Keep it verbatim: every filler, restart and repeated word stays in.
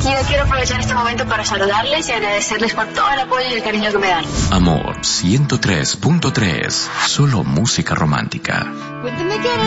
Yo quiero aprovechar este momento para saludarles y agradecerles por todo el apoyo y el cariño que me dan. Amor ciento tres punto tres, solo música romántica.